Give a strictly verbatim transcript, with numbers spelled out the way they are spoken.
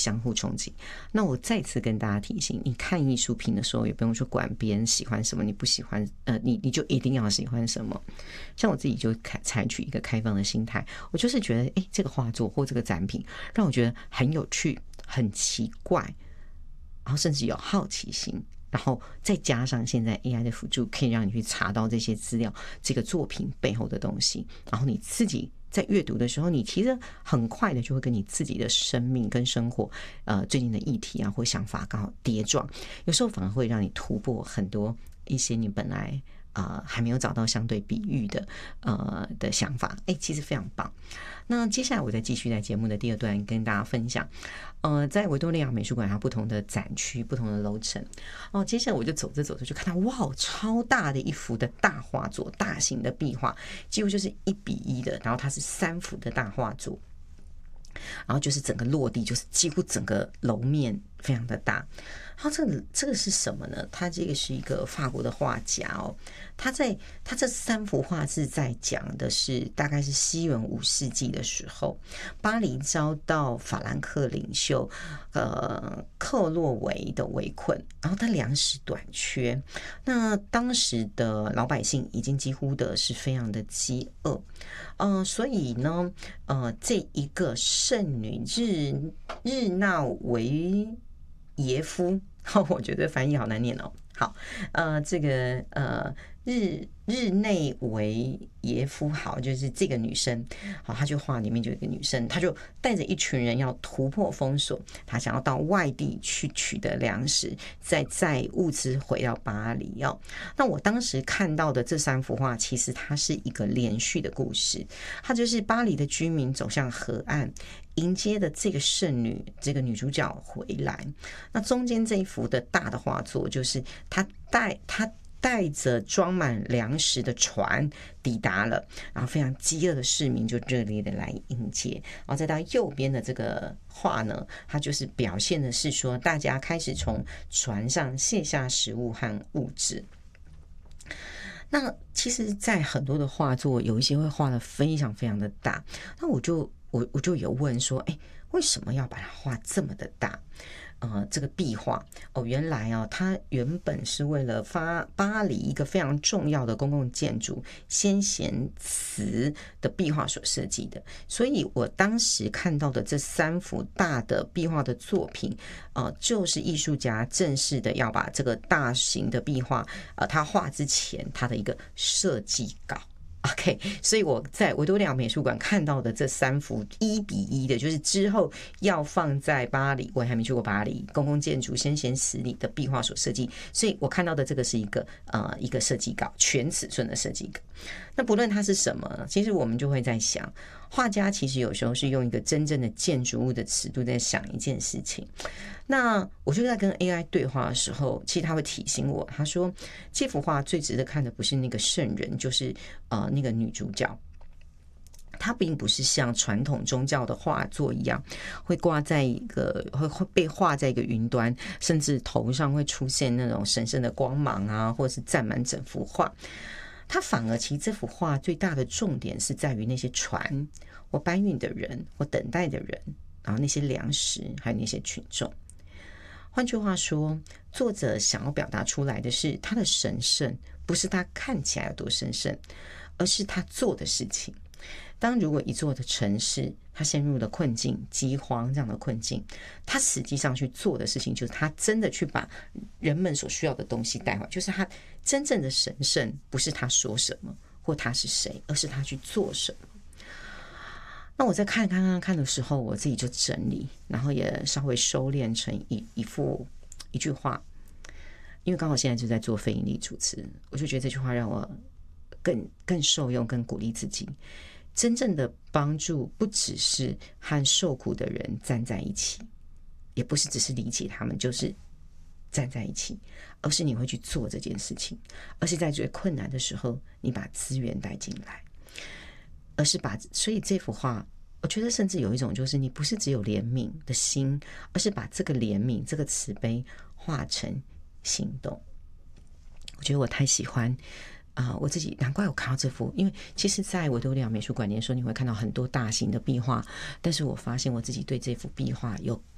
相互冲击。那我再次跟大家提醒，你看艺术品的时候，也不用去管别人喜欢什么，你不喜欢，呃，你你就一定要喜欢什么。像我自己就采取一个开放的心态，我就是觉得，哎，这个画作或这个展品让我觉得很有趣、很奇怪，然后甚至有好奇心。然后再加上现在 A I 的辅助，可以让你去查到这些资料，这个作品背后的东西，然后你自己在阅读的时候，你其实很快的就会跟你自己的生命跟生活，呃，最近的议题啊或想法刚好叠撞，有时候反而会让你突破很多一些你本来呃还没有找到相对比喻的呃的想法，哎，其实非常棒。那接下来我再继续在节目的第二段跟大家分享，呃，在维多利亚美术馆它不同的展区、不同的楼层。哦，接下来我就走着走着就看到，哇，超大的一幅的大画作，大型的壁画，几乎就是一比一的，然后它是三幅的大画作。然后就是整个落地，就是几乎整个楼面非常的大。它这个这个是什么呢？它这个是一个法国的画家哦，他在他这三幅画是在讲的是大概是西元五世纪的时候，巴黎遭到法兰克领袖呃克洛维的围困，然后他粮食短缺，那当时的老百姓已经几乎的是非常的饥饿，呃，所以呢，呃，这一个圣女日日纳维耶夫，我觉得翻译好难念哦。好，呃，这个呃日日内维耶夫，好，就是这个女生，好，她就画里面就有一个女生，她就带着一群人要突破封锁，她想要到外地去取得粮食，再载物资回到巴黎哦。那我当时看到的这三幅画，其实它是一个连续的故事，它就是巴黎的居民走向河岸，迎接的这个圣女，这个女主角回来。那中间这一幅的大的画作，就是她带她带着装满粮食的船抵达了，然后非常饥饿的市民就热烈的来迎接。然后再到右边的这个画呢，它就是表现的是说，大家开始从船上卸下食物和物质。那其实在很多的画作，有一些会画得非常非常的大，那我就我我就有问说，哎，为什么要把它画这么的大？呃，这个壁画哦，原来啊，它原本是为了发巴黎一个非常重要的公共建筑先贤祠的壁画所设计的。所以我当时看到的这三幅大的壁画的作品，呃，就是艺术家正式的要把这个大型的壁画，呃，他画之前他的一个设计稿。OK， 所以我在维多利亚美术馆看到的这三幅一比一的，就是之后要放在巴黎，我还没去过巴黎公共建筑先贤祠里的壁画所设计，所以我看到的这个是一个呃一个设计稿，全尺寸的设计稿。那不论它是什么，其实我们就会在想，画家其实有时候是用一个真正的建筑物的尺度在想一件事情。那我就在跟 A I 对话的时候，其实他会提醒我，他说这幅画最值得看的不是那个圣人，就是呃那个女主角。它并不是像传统宗教的画作一样，会挂在一个会会被画在一个云端，甚至头上会出现那种神圣的光芒啊，或者是占满整幅画。它反而其实这幅画最大的重点是在于那些船或搬运的人或等待的人，然后那些粮食还有那些群众。换句话说，作者想要表达出来的是他的神圣，不是他看起来有多神圣，而是他做的事情。当如果一座的城市他陷入了困境、饥荒这样的困境，他实际上去做的事情就是他真的去把人们所需要的东西带回来，就是他真正的神圣不是他说什么或他是谁，而是他去做什么。那我在看看看看的时候，我自己就整理，然后也稍微收敛成一一幅一句话，因为刚好现在就在做非营利主持，我就觉得这句话让我更更受用，更鼓励自己。真正的帮助不只是和受苦的人站在一起，也不是只是理解他们就是站在一起，而是你会去做这件事情，而是在最困难的时候你把资源带进来，而是把所以这幅画我觉得甚至有一种就是你不是只有怜悯的心，而是把这个怜悯这个慈悲化成行动。我觉得我太喜欢啊、呃，我自己难怪我看到这幅，因为其实在维多利亚美术馆的时候，你会看到很多大型的壁画，但是我发现我自己对这幅壁画有